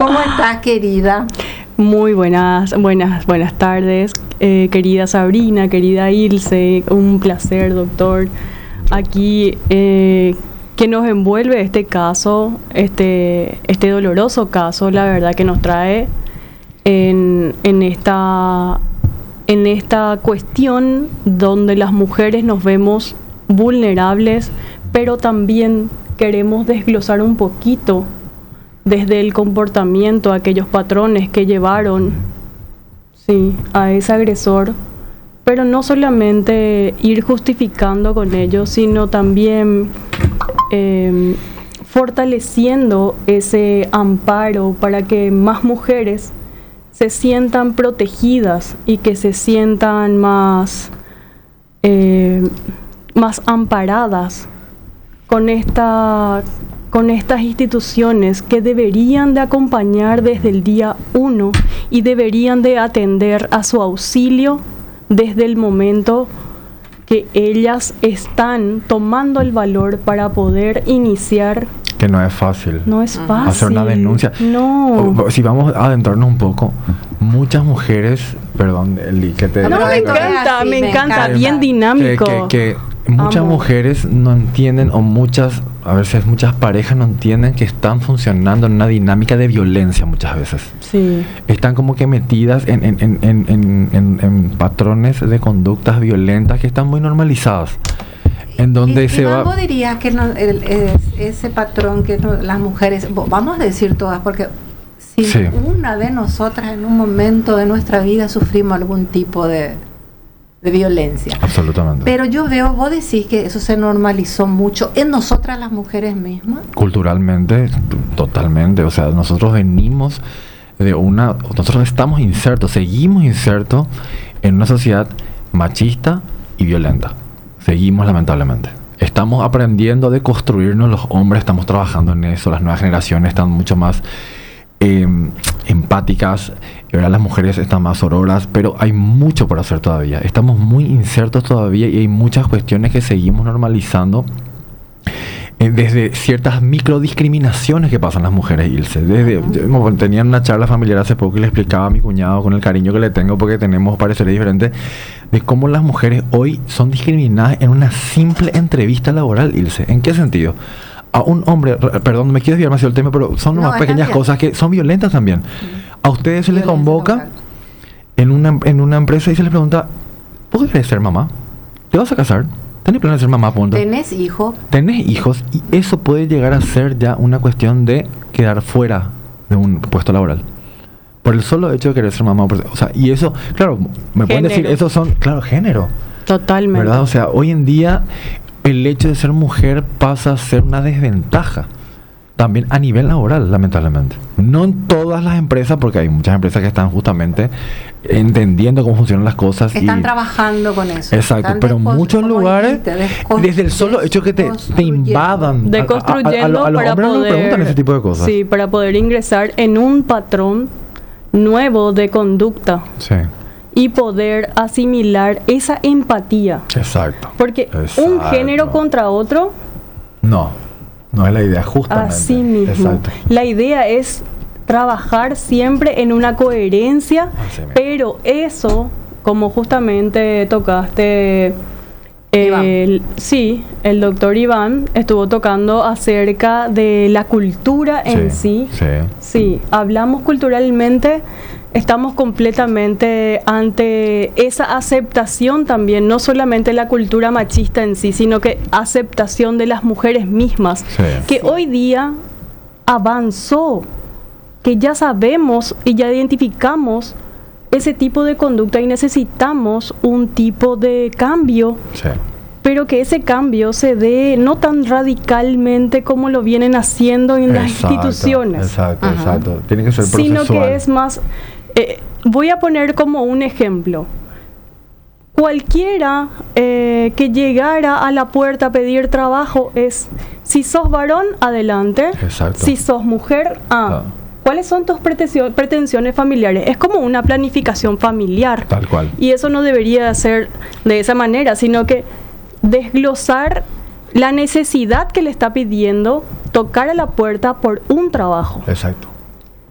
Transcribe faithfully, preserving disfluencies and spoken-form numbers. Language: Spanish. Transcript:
¿Cómo estás, querida? Muy buenas, buenas, buenas tardes, eh, querida Sabrina, querida Ilse, un placer, doctor. Aquí eh, que nos envuelve este caso, este, este doloroso caso, la verdad que nos trae en, en esta, en esta cuestión donde las mujeres nos vemos vulnerables, pero también queremos desglosar un poquito desde el comportamiento, aquellos patrones que llevaron sí, a ese agresor, pero no solamente ir justificando con ello, sino también eh, fortaleciendo ese amparo para que más mujeres se sientan protegidas y que se sientan más, eh, más amparadas con esta... con estas instituciones que deberían de acompañar desde el día uno y deberían de atender a su auxilio desde el momento que ellas están tomando el valor para poder iniciar. Que no es fácil. No es fácil. Hacer una denuncia. No. Si vamos a adentrarnos un poco, muchas mujeres, perdón, el que te... No, me encanta, así, me me encanta, encanta. bien dinámico. Que, que, que muchas Amo. mujeres no entienden, o muchas, a veces muchas parejas no entienden que están funcionando en una dinámica de violencia muchas veces. Sí. Están como que metidas en, en, en, en, en, en, en patrones de conductas violentas que están muy normalizadas. En donde y, se Iván, va... ¿vos dirías que no, el, es, ese patrón que no, las mujeres, vamos a decir todas, porque si Sí. una de nosotras en un momento de nuestra vida sufrimos algún tipo de, de violencia. Absolutamente. Pero yo veo, vos decís que eso se normalizó mucho en nosotras las mujeres mismas. Culturalmente, t- totalmente. O sea, nosotros venimos de una... Nosotros estamos insertos, seguimos insertos en una sociedad machista y violenta. Seguimos, lamentablemente. Estamos aprendiendo de construirnos los hombres, estamos trabajando en eso. Las nuevas generaciones están mucho más eh, empáticas. Y ahora las mujeres están más sororas, pero hay mucho por hacer todavía. Estamos muy insertos todavía y hay muchas cuestiones que seguimos normalizando. Eh, desde ciertas microdiscriminaciones que pasan las mujeres, Ilse. Desde, yo tenía una charla familiar hace poco y le explicaba a mi cuñado, con el cariño que le tengo porque tenemos pareceres diferentes, de cómo las mujeres hoy son discriminadas en una simple entrevista laboral, Ilse. ¿En qué sentido? A un hombre, r- perdón, me quiero desviar demasiado el tema, pero son No, unas está pequeñas bien. cosas que son violentas también. A ustedes se les Violencia convoca laboral. en una, en una empresa y se les pregunta, ¿vos querés ser mamá? ¿Te vas a casar? ¿Tenés planes de ser mamá? Punto. ¿Tenés hijo? Tenés hijos y eso puede llegar a ser ya una cuestión de quedar fuera de un puesto laboral. Por el solo hecho de querer ser mamá. O sea, y eso, claro, me pueden decir, Género. esos son, claro, género. Totalmente. ¿Verdad? O sea, hoy en día el hecho de ser mujer pasa a ser una desventaja. También a nivel laboral, lamentablemente. No en todas las empresas, porque hay muchas empresas que están justamente entendiendo cómo funcionan las cosas. Están y trabajando con eso. Exacto, Están pero en descon- muchos como lugares, dijiste, descon- desde el solo hecho que te, te desconstruyendo. invadan. Deconstruyendo a, a, a, a, a los para hombres no poder, nos preguntan ese tipo de cosas. Sí, para poder ingresar en un patrón nuevo de conducta Sí, y poder asimilar esa empatía. exacto. Porque un Exacto. género contra otro, No, no es la idea, justamente. así mismo. Exacto. La idea es trabajar siempre en una coherencia, Así mismo. pero eso, como justamente tocaste, el, sí, el doctor Iván estuvo tocando acerca de la cultura en sí. Sí. Sí, hablamos culturalmente, estamos completamente ante esa aceptación también, no solamente la cultura machista en sí, sino que aceptación de las mujeres mismas, Sí. que hoy día avanzó, que ya sabemos y ya identificamos ese tipo de conducta y necesitamos un tipo de cambio, Sí. pero que ese cambio se dé no tan radicalmente como lo vienen haciendo en las Exacto, instituciones, Exacto, Ajá. exacto. Tiene que ser sino procesual. que es más, eh, voy a poner como un ejemplo. Cualquiera eh, que llegara a la puerta a pedir trabajo es, si sos varón, adelante. Exacto. Si sos mujer, ah. Claro. ¿Cuáles son tus pretensión- pretensiones familiares? Es como una planificación familiar. Tal cual. Y eso no debería ser de esa manera, sino que desglosar la necesidad que le está pidiendo tocar a la puerta por un trabajo. Exacto.